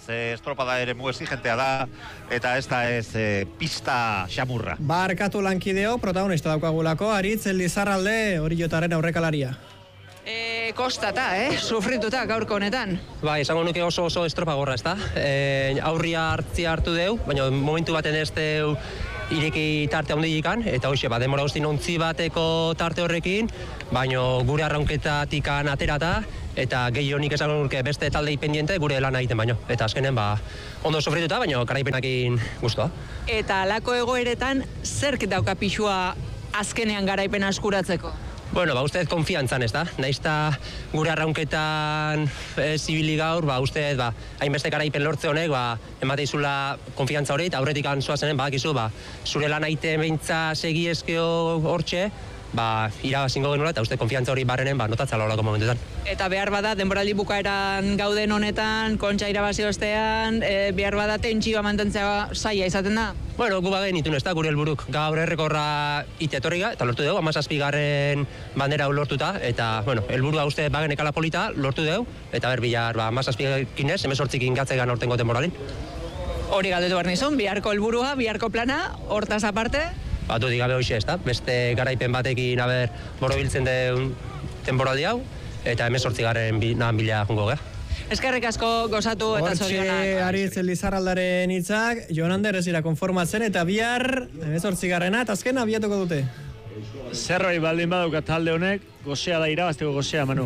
ze estropada ere mu exigentea da, eta ez da ez pista xamurra. Barkatu lankideo, protagonista daukagulako, Aritz Lizarralde hori jotaren aurrekalaria. Kostata, sufrituta gaurko honetan. Bai, esango nuke oso estropa gorra, ezta? Aurria hartu deu, baina momentu baten ez deu ireki tarte handiikan, eta hoxe, demora guztin ontzi bateko tarte horrekin, baina gure arraunketatik aterata, eta gehionik esango nuke beste taldei pendiente gure lana egiten baino. Eta azkenen, ondo sufrituta, baina garaipenakin guztua. Eta alako egoeretan, zerk dauka pixua azkenean garaipena eskuratzeko? Bueno, uste konfiantzan, ez da? Naizta gure arraunketan zibili gaur, uste hainbeste garaipen lortze honek, emateizula konfiantza hori, eta aurretik anzuazenen, badakizu, zure lan aite beintza segi eskeo hortxe, irabazingo genuela, eta uste konfiantza hori barrenen, notatzala horako momentetan. Eta behar bada, denboraldi bukaeran gauden honetan, kontxa irabazi ostean, behar bada tentsioa mantentzea zaila izaten da? Bueno, gu bagen itun ez da, gure helburuk. Gaur errekorra itetorriga, eta lortu dugu, 17. bandera hau lortuta, eta, helburua uste bagen ekala polita, lortu dugu, eta bilar, 17 ez, 18 gatzegan ortengo denboralin. Hori galdetu behar nizun, biharko helburua, biharko plana, hortaz aparte? Batu digabe hoxe ez da, beste garaipen batekin borobiltzen den temporaldi hau, eta 18 nahan bila jungo geha. Eskerrik asko gozatu eta zorionak. Hortxe Aritz Lizarraldaren hitzak, Jonander ez dira konformatzen, eta bihar 18 eta azkena abiatuko dute. Zerbait baldin baduka talde honek, gozea da irabazteko gozea, Manu.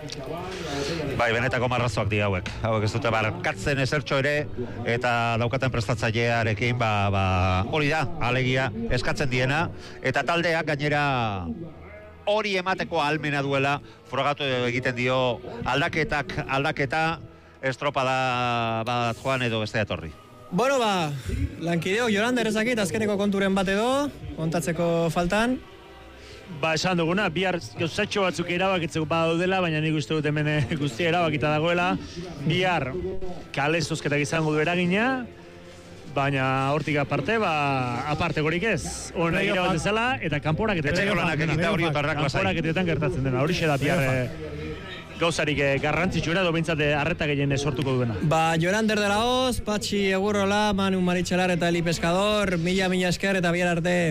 Bai, benetako marrazoak di hauek. Hauek ez dute barkatzen ezertxo ere, eta daukaten prestatzailearekin, hori da, alegia, eskatzen diena, eta taldeak gainera hori emateko ahalmena duela, frogatu egiten dio aldaketa, estropada bat joan edo beste etorri. Bueno, lankideo, Jonander ezakit, azkeneko konturen bat edo, kontatzeko faltan. Esan duguna, bihar gauzatxo batzuk erabakitzeko badaudela, baina nik uste dut hemen guztia erabakita dagoela. Bihar kale zozketak izango du eragina, baina hortik aparte, apartekorik ez. Honek irabat ezala, eta kanporaketetan gertatzen dena. Horixe da bihar gauzarik garrantzitsuena, edo bintzat arreta gehien sortuko duena. Jonander de la Hoz, Patxi Egurrola, Manu Maritxelar eta Eli Pescador, mila esker eta bihar arte.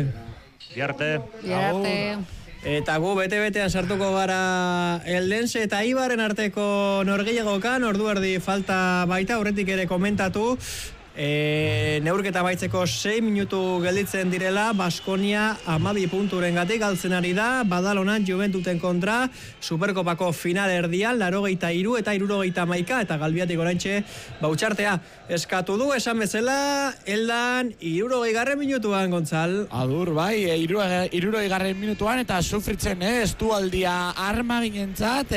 Eta gu bete-betean sartuko gara Eldense eta Ibaren arteko norgehiagokan, ordu erdi falta baita, aurretik ere komentatu, neurketa baitzeko 6 minutu gelditzen direla, Baskonia 12 punturen gatik galtzen ari da, Badalonan Juventuten kontra, Superkopako final erdian, 83 eta 71, eta Galbiatik oraintxe bautxartea eskatu du, esan bezala, eldan 60 minutuan, Gontzal. Adur, bai, 60 minutuan, eta sufritzen estualdia armaginentzat,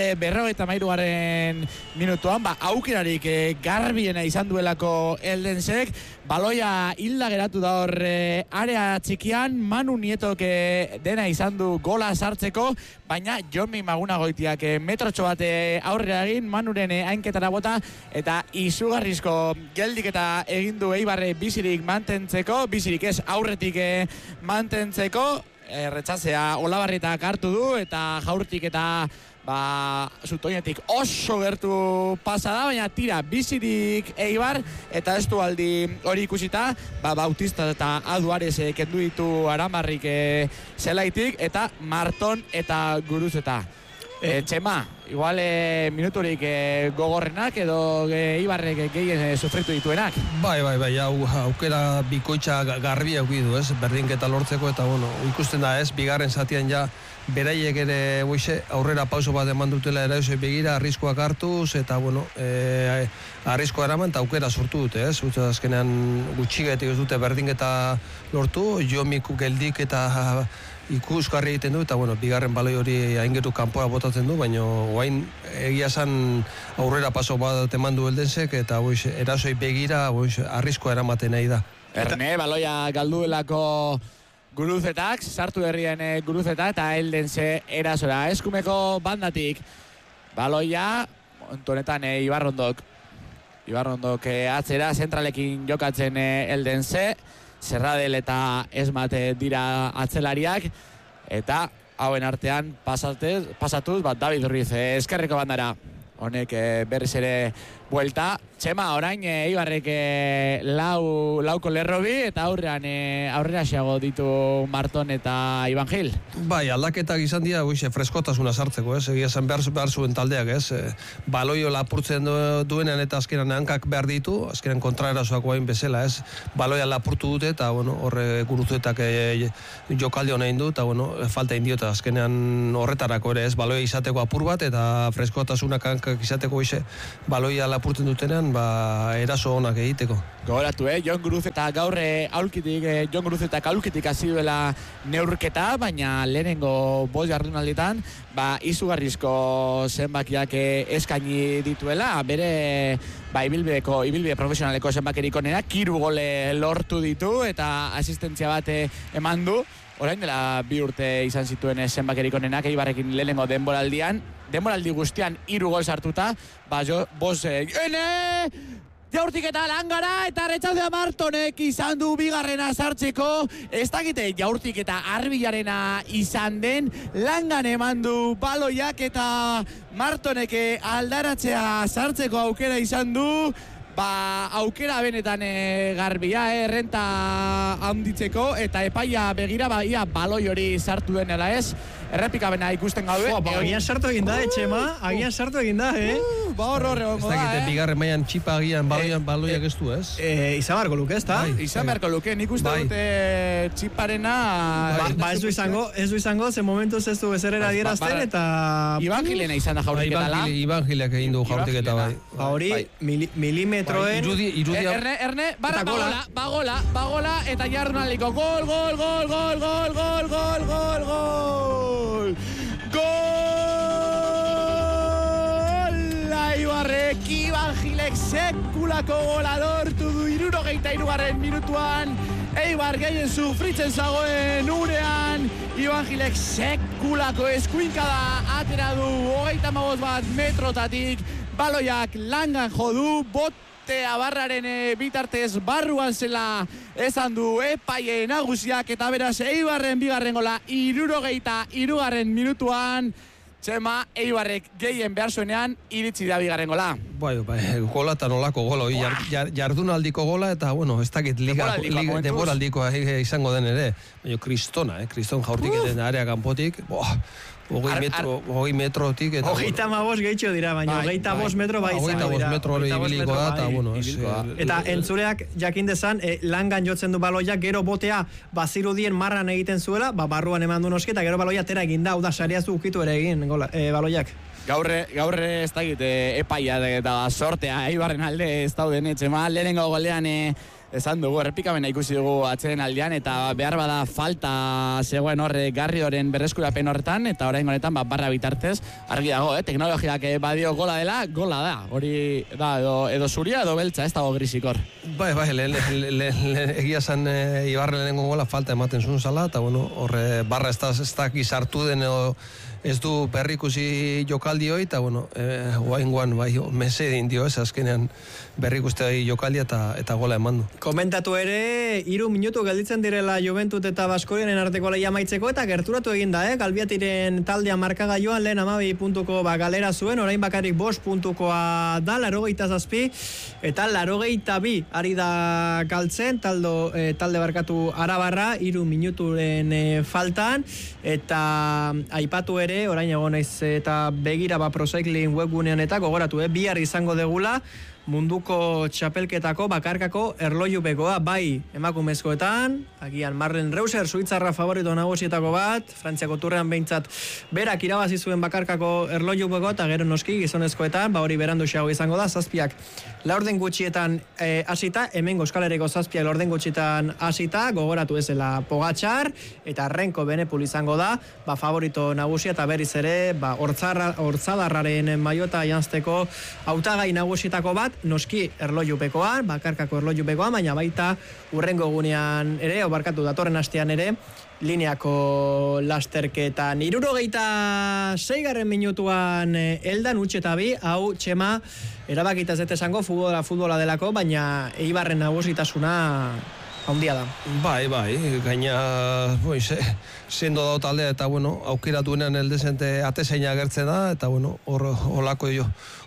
53 minutuan, aukerarik garbiena izan duelako Eldense, baloia hilda geratu da hor area txikian, Manu Nietok dena izan du gola sartzeko, baina Jonmi Magunagoitiak metrotxo bat aurrera egin, Manuren hainketara bota, eta izugarrizko geldiketa egin du Eibarre bizirik mantentzeko, bizirik ez aurretik mantentzeko, retxasea Olabarrietak hartu du, eta jaurtik eta Zutoinetik oso gertu pasa da, baina tira bizirik Eibar, eta ez du aldi hori ikusita, Bautista eta Aduarez kendu ditu Aramarrik zelaitik, eta Marton eta Guruzeta. Txema, igual minuturik gogorrenak edo Eibarrek gehien sufritu dituenak. Bai, aukera bikoitza garbi aukidu, berdinketa lortzeko, eta ikusten da bigarren zatian ja beraiek ere aurrera pauso bat eman dutela erauzei begira, arriskoak hartuz, eta arriskoa eraman, eta aukera sortu dute, azkenean gutxigetik ez dute berdinketa lortu, Jomiku geldik eta ikusgarri egiten du, eta bigarren baloi hori aingeru kanpora botatzen du, baina guain egia esan aurrera paso bat eman du Eldensek, eta erauzei begira arriskoa eramaten nahi da. Erne, baloia galduelako Guruzetak, sartu herrien Guruzeta eta Eldense erasora. Eskumeko bandatik baloia, ontonetan Ibarrondok atzera, zentralekin jokatzen Eldense, Zerradel eta Esmat dira atzelariak, eta hauen artean pasatuz, David Ruiz, eskerreko bandara. honek berriz ere buelta. Txema, orain Eibarrek lauko lerrobi eta aurrera xeago ditu Marton eta Iban Gil. Bai, aldaketak izan dira, freskotasuna sartzeko, egia zen behar zuen taldeak, baloio lapurtzen duenean eta azkenan hankak behar ditu, azkenan kontraerasoak guain bezala, baloia lapurtu dute eta, horre guruzuetak jokalde honein du, eta, falta indiota, azkenean horretarako ere, baloia izateko apur bat, eta freskotasunak hankak izateko baloia lapurtzen dutenean, eraso honak egiteko. Gogoratu, Jon Guruzeta gaur Jon Guruzetak aulkitik hasi duela neurketa, baina lehenengo 5 jardunalditan, izugarrizko zenbakiak eskaini dituela, bere ibilbide profesionaleko zenbakerik onena, 3 gole lortu ditu eta asistentzia bat eman du. Orain dela 2 urte izan zituen zenbakerik onenak Eibarrekin lehenengo denboraldi guztian 3 gol sartuta, jaurtiketa Langara eta retxaldea Martonek izan du bigarrena sartzeko, ez dakite jaurtiketa Arbilarena izan den, Langan eman du baloiak eta Martonek aldaratzea sartzeko aukera izan du, aukera benetan garbia, errenta handitzeko eta epaia begira ia baloi hori sartu denela ez, errepikabena ikusten gaude. Agian sartu egin da, Txema, agian sartu egin da, horre hongo da, Ez dakite bigarren mailan txipa agian baloiak ez du, ez? Izan beharko luke, ez da? Izan beharko luke, nik uste dute txiparena... Ez du izango, ze momentuz ez du bezerera dierazten eta... Iban Gilena izan da jaurtiketala. Iban Gileak egin du jaurtiketa, bai. Hori, milimetroen... Erne, bagola, eta jardunaliko gol! Eibarrek, Iban Gilek sekulako gola lortu du 63. minutuan. Eibar gehien sufritzen zagoen unean. Iban Gilek sekulako eskuinkada atera du 35 metrotatik. Baloiak Langan jodu, abarraren bitartez barruan zela esan du epaie nagusiak eta beraz Eibarren bigarren gola 63. minutuan. Txema, Eibarrek gehien behar zuenean iritsi da bigarren gola. Bai, gola eta nolako gola, jardunaldiko gola eta, ez dakit denboraldikoa izango den ere. Kriston jaurtiketen area kanpotik, 20 metrotik eta... 35 gehitxo dira, baina 25 metro bai izango dira. 25 metro hori ibiliko da, eta entzuleak jakin dezan, Langan jotzen du baloiak, gero botea bazirudien marran egiten zuela, barruan eman du noski, eta gero baloia tera egin da, da sariaz du ukitu ere egin baloiak. Gaurre ez dakit epaia eta sortea, Eibarren alde ez dauden Txema, lehenengo golean esan dugu, errepikabena ikusi dugu atzeren aldean, eta behar bada falta zegoen horre Garrioren berreskurapen horretan, eta orain honetan barra bitartez, argi dago, teknologiak badio gola dela, gola da, hori da, edo zuria edo beltza, ez dago grisikor. Bai, egia zen Ibarren lehenengo gola falta ematen zuen zala, eta horre barra ez da gizartu den edo ez du berrikusi jokaldi hoi, eta guaingoan mese egin dio, ez azkenean berrikuste jokaldia eta gola eman du. Komentatu ere, 3 minutu gelditzen direla Juventut eta Baskonien arteko lehia amaitzeko, eta gerturatu egin da, Galbiatiren taldea markagailuan lehen 12 puntuko galera zuen, orain bakarrik 5 puntukoa da, 87 eta 82 ari da galtzen, talde barkatu Arabarra, 3 minuturen faltan, eta aipatu ere, orain egon naiz eta begira Procycling webgunean eta gogoratu, bihar izango degula munduko txapelketako bakarkako erlojupekoa, bai emakumezkoetan, agian Marlen Reuser, suitzarra favorito nagusietako bat, Frantziako turrean behintzat berak irabazi zuen bakarkako erlojupekoa, eta gero noski gizonezkoetan, hori berandu xago izango da, 7 laurden gutxietan hasita, hemen Euskal Herriko 7 laurden gutxietan hasita, gogoratu ezela Pogačar, eta Renko Benepul izango da, favorito nagusia, eta berriz ere, hortzadarraren maiota janzteko hautagai nagusietako bat, noski erlojupekoan, bakarkako erlojupekoan, baina baita urrengo egunean ere, barkatu datorren astean ere, lineako lasterketan. 76. minutuan eldan utxetabi, hau Txema erabakita ez esango futbola delako, baina Eibarren nagusitasuna handia da. Bai, gaina sendo da taldea eta aukeratuenean eldezente atezaina agertzen da, eta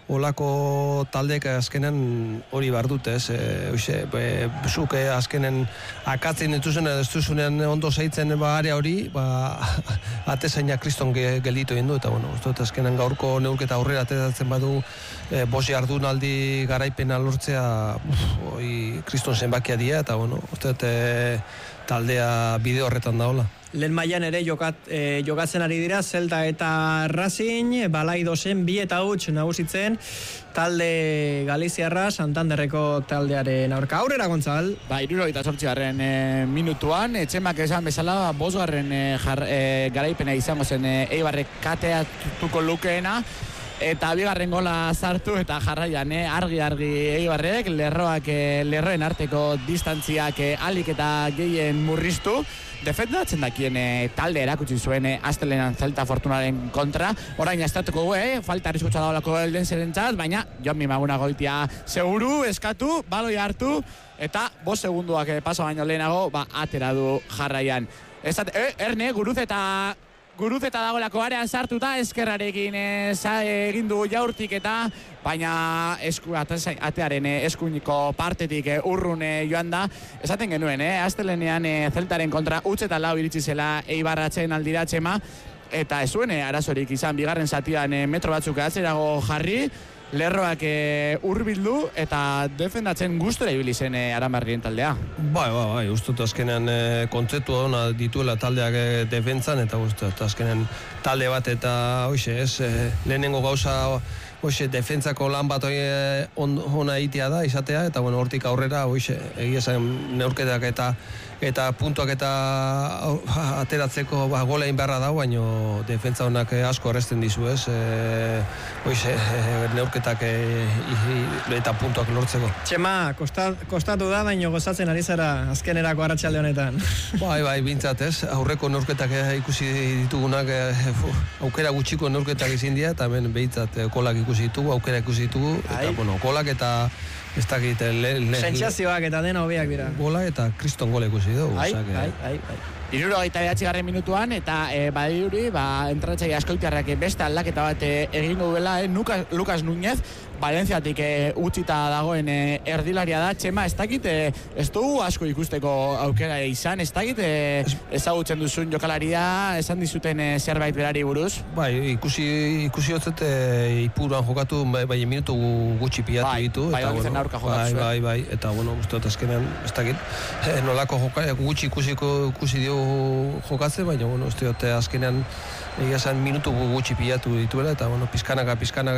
olako taldek azkenen hori behar dute, ez? Zuke azkenen akatzen ez duzunean ondo zeitzen area hori, atezainak kriston gelditu egin du, eta uste dut azkenen gaurko neurketa aurrera ateratzen badu bosi jardunaldi garaipena lortzea kriston zenbakia dira, eta uste dut taldea bide horretan daola. Lehen mailan ere jokatzen ari dira Zelta eta Racing, Balaidosen 2-0 nagusitzen talde Galiziarra Santanderreko taldearen aurka. Aurrera, Gontzal. 78. Minutuan, Etxemak esan bezala, 5. garaipena izango zen Eibarrek kateatuko lukeena, eta bigarren gola sartu eta jarraian argi Eibarrek lerroen arteko distantziak alik eta gehien murriztu. Defendatzen dakien talde erakutsi zuen astelenan Zelta Fortunaren kontra. Orain estatuko falta arriskutsa daolako elden zerentzat, baina Jonmi Maguna goitia seguru, eskatu, baloi hartu, eta 5 segunduak paso baino lehenago, atera du jarraian. Erne, Guruzeta dagoelako arean sartuta, eskerrarekin egin du jaurtik eta, baina atearen eskuiniko partetik urrun joan da. Esaten genuen, astelenean Zeltaren kontra utzetan lau iritsi zela Eibarratzen aldira Txema, eta ez zuen arazorik izan bigarren zatian metro batzuk atzerago jarri, lerroak hurbildu eta defendatzen gustora ibili zen Aramarrien taldea. Bai, ustut azkenean kontzeptu ona dituela taldeak defentsan, eta ustut azkenean talde bat eta lehenengo gauza defentsako lan bat ona egitea da, izatea, eta hortik aurrera egia zen neurketak eta puntuak eta ateratzeko gola egin beharra dago, baina defentsa honak asko erresten dizu, ez? Neurketak eta puntuak lortzeko. Txema, kostatu da, baina gozatzen ari zara azkenerako arratsalde honetan. Bai, bintzat, ez? Aurreko neurketak ikusi ditugunak, aukera gutxiko neurketak izin dira, eta hemen behintzat kolak ikusi ditugu, aukera ikusi ditugu, eta kolak eta ez dakit sentsazioak eta dena hobeak dira. Gola eta kriston gola ikusi dugu. 79. minutuan, eta badiuri, entratzaile askoitiarrak beste aldaketa bat egingo duela, Lucas Núñez, Valentziatik utzita dagoen erdilaria da. Txema, ez dakit, ez dugu asko ikusteko aukera izan, ez dakit ezagutzen duzun jokalaria, esan dizuten zerbait berari buruz? Bai, ikusi hotzet Ipuruan jokatu, bai, minutu gutxi pilatu ditu. Bai, aurka jokatu zuen. Bai, eta, uste dut azkenean, ez dakit, nolako gutxi ikusi dio jokatzen, baina, uste dut azkenean egia zen minutu gutxi pilatu dituela, eta, pizkanaka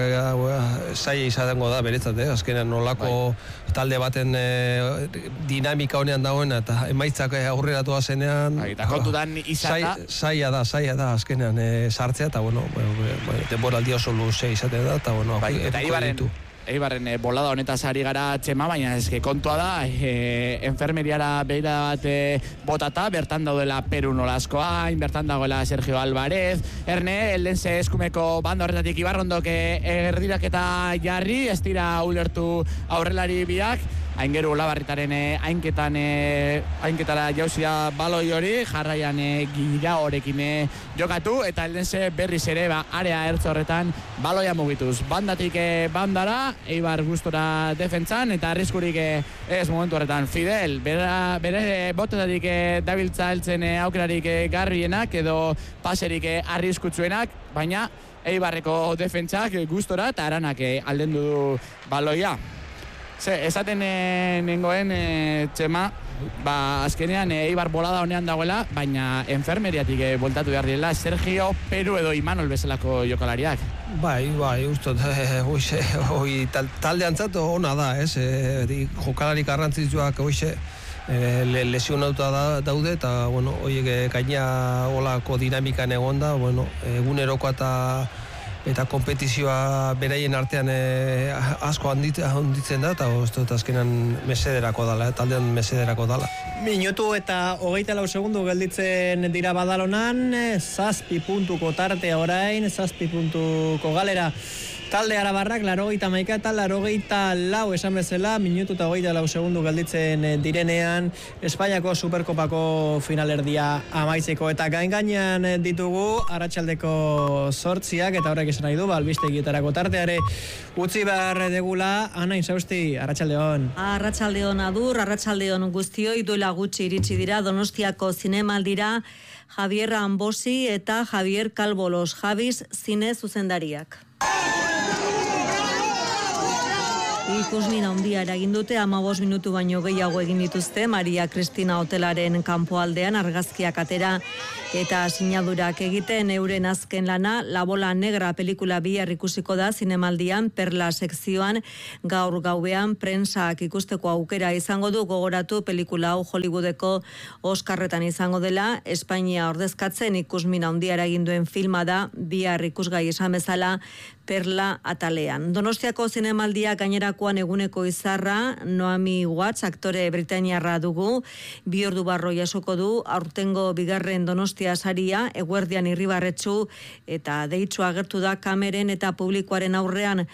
zaila izango da beretzat, azkenean nolako talde baten dinamika honean dagoen, eta emaitzak aurrera toa zenean eta kontutan izan da zaila da azkenean sartzea, eta denboraldi oso luze izaten da, eta Eibarren bolada honetaz ari gara Txema, baina eske kontua da enfermeriara beira bat botata, bertan daudela Peru Nolaskoa, bertan dagoela Sergio Álvarez, Erne, eldense eskumeko banda horretatik Ibarrondok erdiraketa jarri, ez dira ulertu aurrelari biak, Aingeru Olabarritaren ainketara jauzia baloi hori, jarraian gira horekin jokatu, eta eldense berriz ere area ertz horretan baloia mugituz. Bandatik bandara, Eibar gustora defentsan, eta arriskurik ez momentu horretan. Fidel, bere botetatik dabiltza heltzen aukerarik garrienak, edo paserik arriskutsuenak, baina Eibarreko defentsak gustora eta Aranak aldendu du baloia. Esaten nengoen Txema, azkenean Eibar bolada honean dagoela, baina enfermeriatik voltatu behar direla Sergio, Peru edo Imanol bezalako jokalariak. Bai, ustot, taldeantzat ona da, ez? Jokalari garrantzitsuak, lesionauta daude, eta, horiek gaina olako dinamikan egon da, egunerokoa eta kompetizioa beraien artean asko handitzen da, eta azkenan mesederako dala, taldean mesederako dala. Minutu eta 24 segundu gelditzen dira Badalonan, 7 puntuko tartea orain, 7 puntuko galera Talde Arabarrak 81 eta 84 esan bezala, minutu eta 24 segundu gelditzen direnean Espainiako Superkopako finalerdia amaitzeko. Eta gainean ditugu arratsaldeko 8 eta horrek esan nahi du, albistegietarako tarteare utzi behar degula. Ana Insausti, arratsaldeon. Arratsaldeon Adur, arratsaldeon guztioi. Duela gutxi iritsi dira Donostiako zinemaldira Javier Ambosi eta Javier Calvo, los Javis zine zuzendariak. Ikusmin handia eragin dute, 15 minutu baino gehiago egin dituzte Maria Cristina hotelaren kanpoaldean argazkiak atera eta sinadurak egiten. Euren azken lana La Bola Negra pelikula bihar ikusiko da zinemaldian Perla sekzioan. Gaur gauean prentsak ikusteko aukera izango du. Gogoratu pelikula hau Hollywoodeko Oscarretan izango dela. Espainia ordezkatzen ikusmin handia eragin duen filma da, bihar ikusgai izan bezala Perla atalean. Donostiako zinemaldia gainerakoan eguneko izarra, Naomi Watts, aktore britainiarra dugu, 2 ordu barro jasoko du, aurtengo bigarren Donostia saria, eguerdian irribarretsu eta deitzu agertu da kameren eta publikoaren aurrean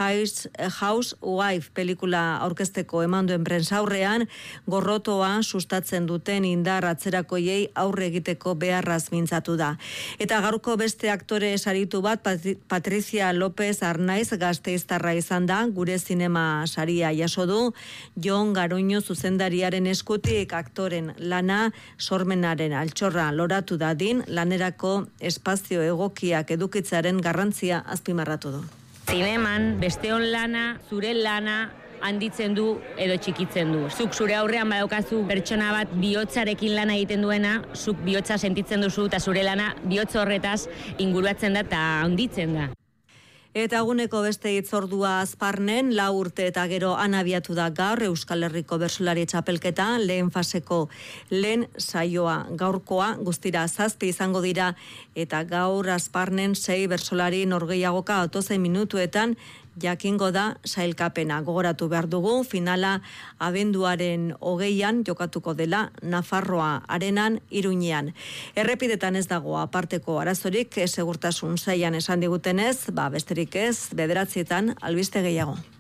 Housewife pelikula aurkezteko emanduen prentsa aurrean, gorrotoa sustatzen duten indar atzerakoiei aurre egiteko beharraz mintzatu da. Eta gaurko beste aktore saritu bat, Patricia López Arnaiz Gasteiztarra izan da, gure zinema saria jaso du. Jon Garoño zuzendariaren eskutik aktoren lana sormenaren altxorra loratu dadin, lanerako espazio egokiak edukitzaren garrantzia azpimarratu du. Zineman besteon lana, zure lana handitzen du edo txikitzen du. Zuk zure aurrean badaukazu pertsona bat bihotzarekin lana egiten duena, zuk bihotza sentitzen duzu eta zure lana bihotz horretaz inguratzen da eta handitzen da. Eta eguneko beste hitzordua Azparnen, 4 urte eta gero anabiatu da gaur Euskal Herriko bertsolari txapelketa, lehen faseko lehen saioa. Gaurkoa guztira 7 izango dira eta gaur Azparnen 6 bertsolari norgehiagoka 12 minutuetan jakingo da sailkapena. Gogoratu behar dugu, finala abenduaren 20an jokatuko dela Nafarroa arenan Iruñean. Errepidetan ez dago aparteko arazorik, segurtasun sailan esan digutenez, besterik ez, 9etan albiste gehiago.